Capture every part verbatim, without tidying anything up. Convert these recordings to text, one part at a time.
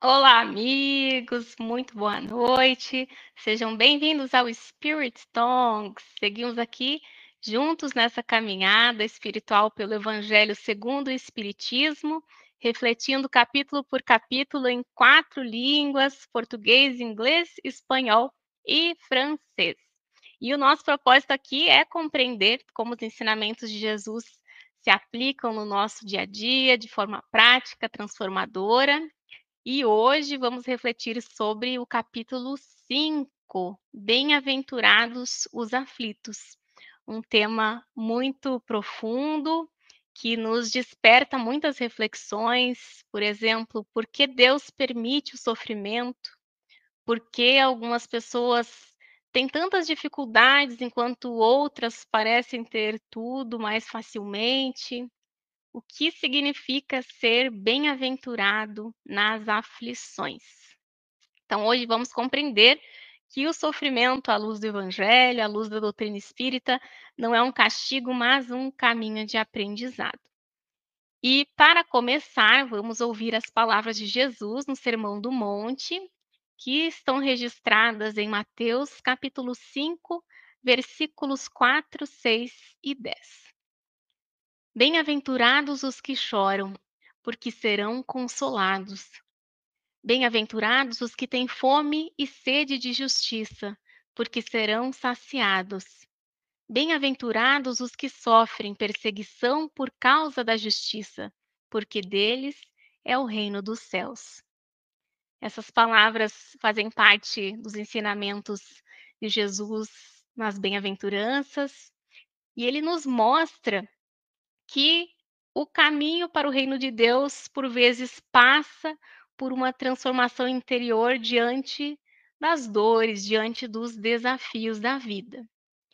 Olá, amigos, muito boa noite. Sejam bem-vindos ao Spirit Tongues. Seguimos aqui juntos nessa caminhada espiritual pelo Evangelho segundo o Espiritismo, refletindo capítulo por capítulo em quatro línguas: português, inglês, espanhol e francês. E o nosso propósito aqui é compreender como os ensinamentos de Jesus se aplicam no nosso dia a dia de forma prática, transformadora. E hoje vamos refletir sobre o capítulo cinco, Bem-aventurados os aflitos. Um tema muito profundo que nos desperta muitas reflexões, por exemplo, por que Deus permite o sofrimento? Por que algumas pessoas têm tantas dificuldades enquanto outras parecem ter tudo mais facilmente? O que significa ser bem-aventurado nas aflições? Então, hoje vamos compreender que o sofrimento, à luz do Evangelho, à luz da doutrina espírita, não é um castigo, mas um caminho de aprendizado. E, para começar, vamos ouvir as palavras de Jesus no Sermão do Monte, que estão registradas em Mateus, capítulo cinco, versículos quatro, seis e dez. Bem-aventurados os que choram, porque serão consolados. Bem-aventurados os que têm fome e sede de justiça, porque serão saciados. Bem-aventurados os que sofrem perseguição por causa da justiça, porque deles é o reino dos céus. Essas palavras fazem parte dos ensinamentos de Jesus nas bem-aventuranças, e ele nos mostra que o caminho para o reino de Deus, por vezes, passa por uma transformação interior diante das dores, diante dos desafios da vida.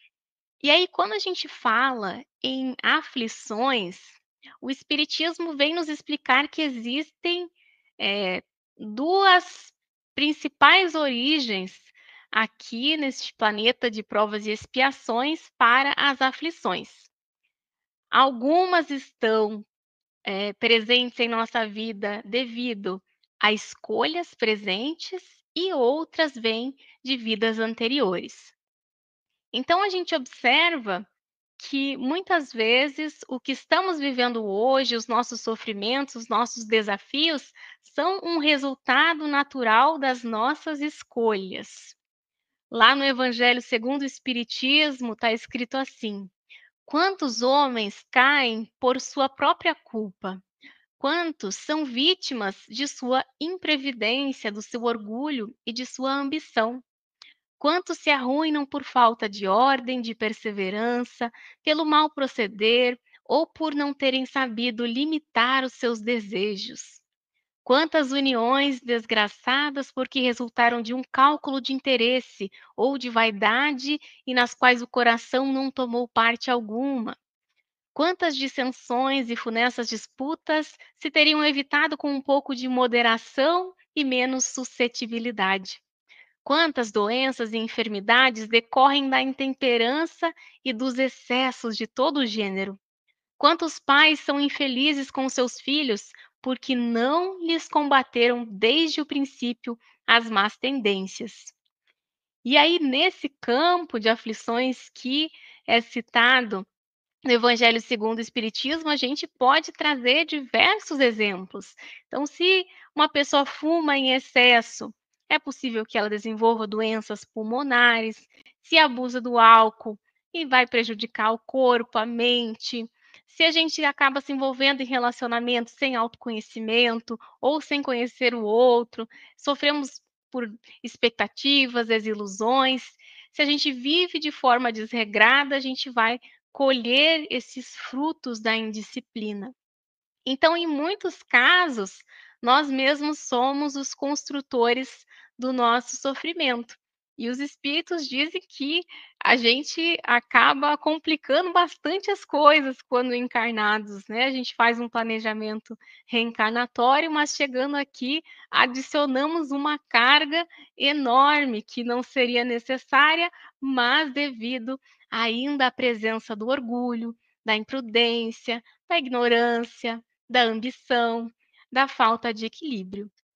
E aí, quando a gente fala em aflições, o Espiritismo vem nos explicar que existem eh, duas principais origens aqui neste planeta de provas e expiações para as aflições. Algumas estão eh, presentes em nossa vida devido a escolhas presentes e outras vêm de vidas anteriores. Então a gente observa que muitas vezes o que estamos vivendo hoje, os nossos sofrimentos, os nossos desafios, são um resultado natural das nossas escolhas. Lá no Evangelho segundo o Espiritismo está escrito assim: quantos homens caem por sua própria culpa? Quantos são vítimas de sua imprevidência, do seu orgulho e de sua ambição? Quantos se arruinam por falta de ordem, de perseverança, pelo mau proceder ou por não terem sabido limitar os seus desejos? Quantas uniões desgraçadas porque resultaram de um cálculo de interesse ou de vaidade e nas quais o coração não tomou parte alguma? Quantas dissensões e funestas disputas se teriam evitado com um pouco de moderação e menos suscetibilidade? Quantas doenças e enfermidades decorrem da intemperança e dos excessos de todo gênero? Quantos pais são infelizes com seus filhos porque não lhes combateram desde o princípio as más tendências? E aí, nesse campo de aflições que é citado no Evangelho segundo o Espiritismo, a gente pode trazer diversos exemplos. Então, se uma pessoa fuma em excesso, é possível que ela desenvolva doenças pulmonares. Se abusa do álcool e vai prejudicar o corpo, a mente. Se a gente acaba se envolvendo em relacionamentos sem autoconhecimento ou sem conhecer o outro, sofremos por expectativas, desilusões. Se a gente vive de forma desregrada, a gente vai colher esses frutos da indisciplina. Então, em muitos casos, nós mesmos somos os construtores do nosso sofrimento. E os espíritos dizem que a gente acaba complicando bastante as coisas quando encarnados, né? A gente faz um planejamento reencarnatório, mas chegando aqui, adicionamos uma carga enorme que não seria necessária, mas devido ainda à presença do orgulho, da imprudência, da ignorância, da ambição, da falta de equilíbrio.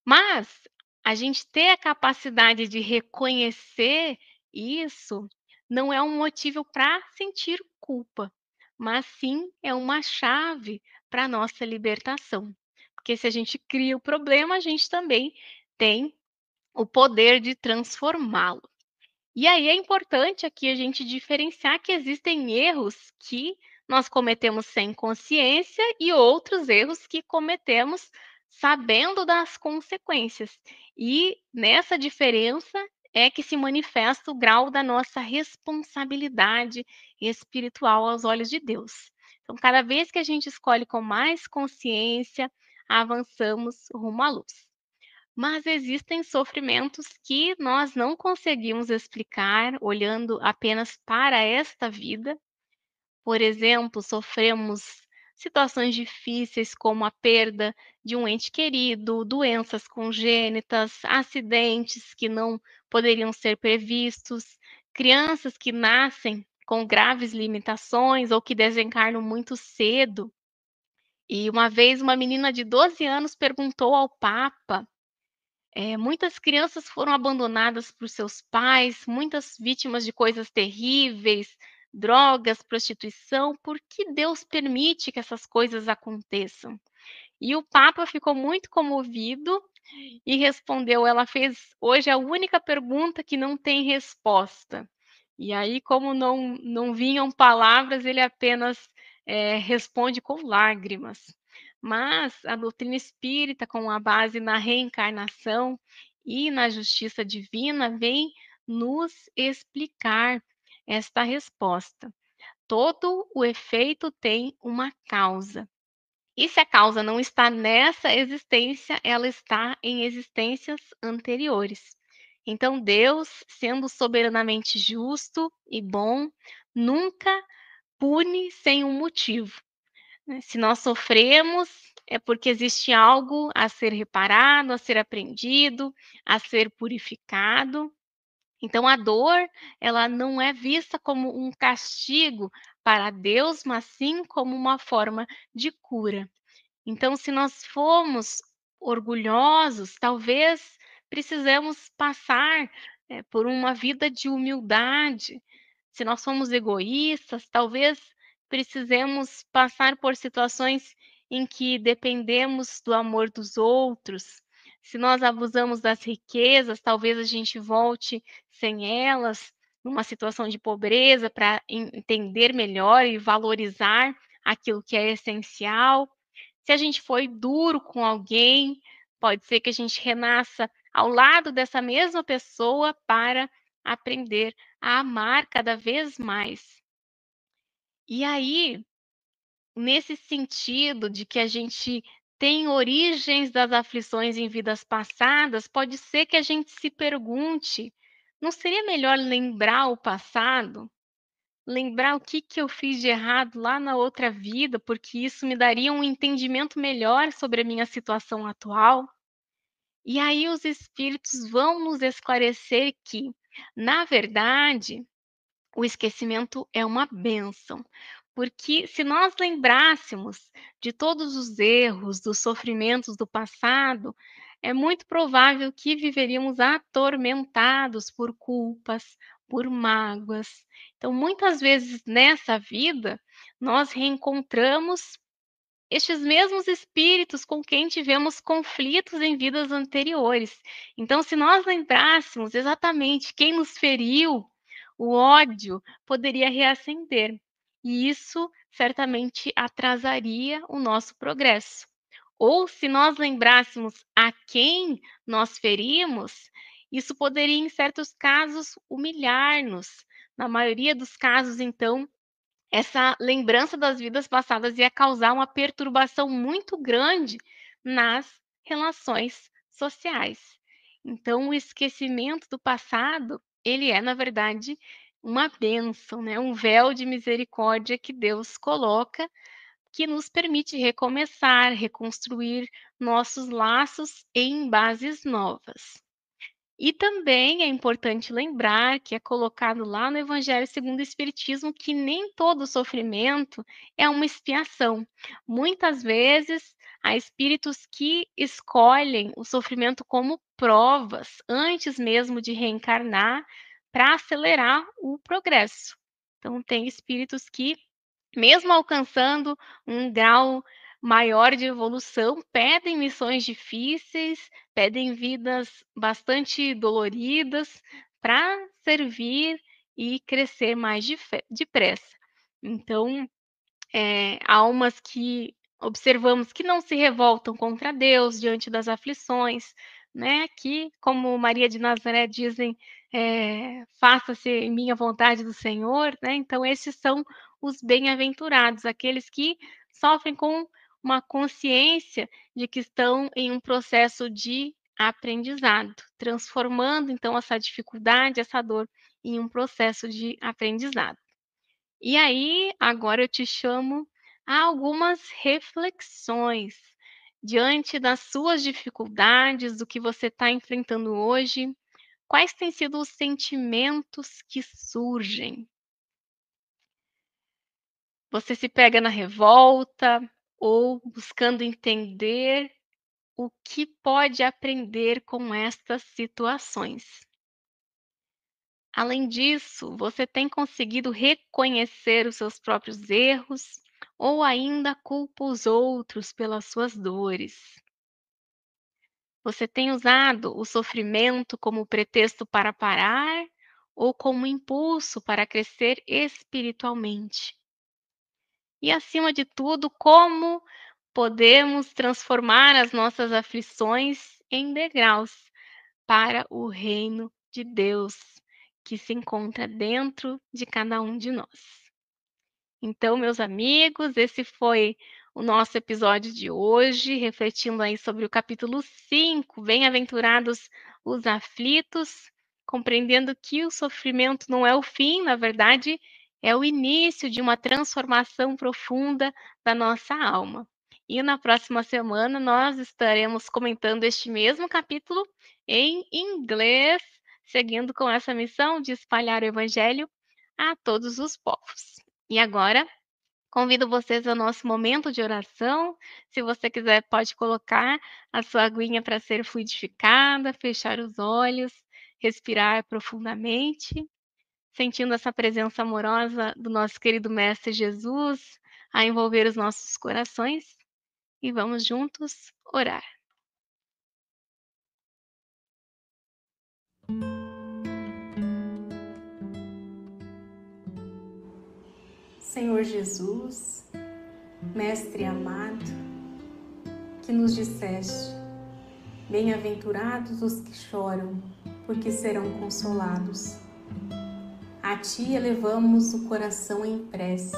Mas a gente ter a capacidade de reconhecer isso não é um motivo para sentir culpa, mas sim é uma chave para nossa libertação. Porque se a gente cria o problema, a gente também tem o poder de transformá-lo. E aí é importante aqui a gente diferenciar que existem erros que nós cometemos sem consciência e outros erros que cometemos sabendo das consequências. E nessa diferença é que se manifesta o grau da nossa responsabilidade espiritual aos olhos de Deus. Então, cada vez que a gente escolhe com mais consciência, avançamos rumo à luz. Mas existem sofrimentos que nós não conseguimos explicar olhando apenas para esta vida. Por exemplo, sofremos situações difíceis como a perda de um ente querido, doenças congênitas, acidentes que não poderiam ser previstos, crianças que nascem com graves limitações ou que desencarnam muito cedo. E uma vez uma menina de doze anos perguntou ao Papa, eh, muitas crianças foram abandonadas por seus pais, muitas vítimas de coisas terríveis, drogas, prostituição. Por que Deus permite que essas coisas aconteçam? E o Papa ficou muito comovido e respondeu, ela fez hoje a única pergunta que não tem resposta. E aí, como não não vinham palavras, ele apenas, eh, responde com lágrimas. Mas a doutrina espírita, com a base na reencarnação e na justiça divina, vem nos explicar esta resposta. Todo o efeito tem uma causa. E se a causa não está nessa existência, ela está em existências anteriores. Então, Deus, sendo soberanamente justo e bom, nunca pune sem um motivo, né? Se nós sofremos, é porque existe algo a ser reparado, a ser aprendido, a ser purificado. Então, a dor, ela não é vista como um castigo para Deus, mas sim como uma forma de cura. Então, se nós formos orgulhosos, talvez precisamos passar, eh, por uma vida de humildade. Se nós somos egoístas, talvez precisemos passar por situações em que dependemos do amor dos outros. Se nós abusamos das riquezas, talvez a gente volte sem elas, numa situação de pobreza, para entender melhor e valorizar aquilo que é essencial. Se a gente foi duro com alguém, pode ser que a gente renasça ao lado dessa mesma pessoa para aprender a amar cada vez mais. E aí, nesse sentido de que a gente tem origens das aflições em vidas passadas, pode ser que a gente se pergunte: não seria melhor lembrar o passado? Lembrar o que que eu fiz de errado lá na outra vida, porque isso me daria um entendimento melhor sobre a minha situação atual. E aí os espíritos vão nos esclarecer que, na verdade, o esquecimento é uma bênção, porque se nós lembrássemos de todos os erros, dos sofrimentos do passado, é muito provável que viveríamos atormentados por culpas, por mágoas. Então, muitas vezes nessa vida, nós reencontramos estes mesmos espíritos com quem tivemos conflitos em vidas anteriores. Então, se nós lembrássemos exatamente quem nos feriu, o ódio poderia reacender, e isso certamente atrasaria o nosso progresso. Ou se nós lembrássemos a quem nós ferimos, isso poderia, em certos casos, humilhar-nos. Na maioria dos casos, então, essa lembrança das vidas passadas ia causar uma perturbação muito grande nas relações sociais. Então, o esquecimento do passado, ele é, na verdade, uma bênção, né? Um véu de misericórdia que Deus coloca, que nos permite recomeçar, reconstruir nossos laços em bases novas. E também é importante lembrar que é colocado lá no Evangelho segundo o Espiritismo que nem todo sofrimento é uma expiação. Muitas vezes Há espíritos que escolhem o sofrimento como provas, antes mesmo de reencarnar, para acelerar o progresso. Então, tem espíritos que, mesmo alcançando um grau maior de evolução, pedem missões difíceis, pedem vidas bastante doloridas para servir e crescer mais depressa. Então, eh, almas que observamos que não se revoltam contra Deus diante das aflições, né, que, como Maria de Nazaré dizem, eh, faça-se em mim a vontade do Senhor, né, então esses são os bem-aventurados, aqueles que sofrem com uma consciência de que estão em um processo de aprendizado, transformando então essa dificuldade, essa dor, em um processo de aprendizado. E aí, agora eu te chamo a algumas reflexões. Diante das suas dificuldades, do que você está enfrentando hoje, quais têm sido os sentimentos que surgem? Você se pega na revolta ou buscando entender o que pode aprender com estas situações? Além disso, você tem conseguido reconhecer os seus próprios erros ou ainda culpa os outros pelas suas dores? Você tem usado o sofrimento como pretexto para parar ou como impulso para crescer espiritualmente? E, acima de tudo, como podemos transformar as nossas aflições em degraus para o reino de Deus, que se encontra dentro de cada um de nós. Então, meus amigos, esse foi o nosso episódio de hoje, refletindo aí sobre o capítulo cinco, Bem-aventurados os aflitos, compreendendo que o sofrimento não é o fim, na verdade, é o início de uma transformação profunda da nossa alma. E na próxima semana nós estaremos comentando este mesmo capítulo em inglês, seguindo com essa missão de espalhar o evangelho a todos os povos. E agora, convido vocês ao nosso momento de oração. Se você quiser, pode colocar a sua aguinha para ser fluidificada, fechar os olhos, respirar profundamente, sentindo essa presença amorosa do nosso querido Mestre Jesus a envolver os nossos corações. E vamos juntos orar. Senhor Jesus, Mestre amado, que nos disseste: bem-aventurados os que choram, porque serão consolados. A Ti elevamos o coração em prece.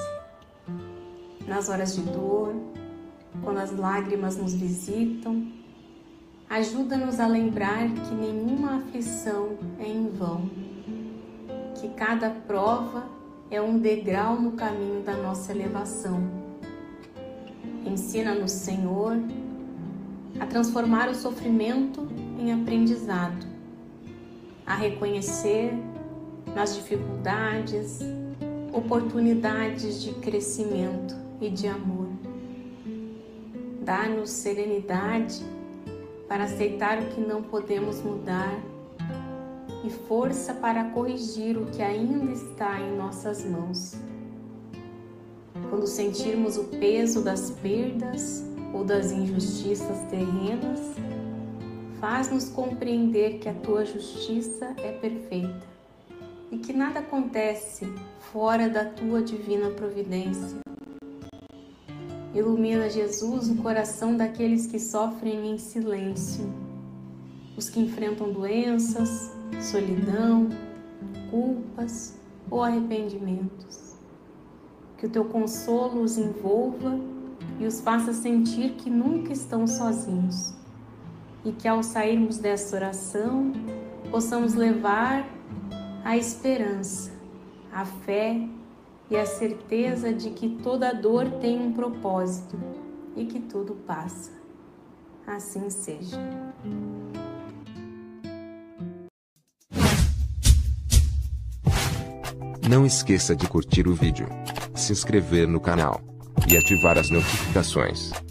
Nas horas de dor, quando as lágrimas nos visitam, ajuda-nos a lembrar que nenhuma aflição é em vão, que cada prova é um degrau no caminho da nossa elevação. Ensina-nos, Senhor, a transformar o sofrimento em aprendizado, a reconhecer nas dificuldades oportunidades de crescimento e de amor. Dá-nos serenidade para aceitar o que não podemos mudar e força para corrigir o que ainda está em nossas mãos. Quando sentirmos o peso das perdas ou das injustiças terrenas, faz-nos compreender que a Tua justiça é perfeita e que nada acontece fora da Tua divina providência. Ilumina, Jesus, o coração daqueles que sofrem em silêncio, os que enfrentam doenças, solidão, culpas ou arrependimentos. Que o Teu consolo os envolva e os faça sentir que nunca estão sozinhos. E que ao sairmos dessa oração, possamos levar a esperança, a fé e a certeza de que toda dor tem um propósito e que tudo passa. Assim seja. Não esqueça de curtir o vídeo, se inscrever no canal e ativar as notificações.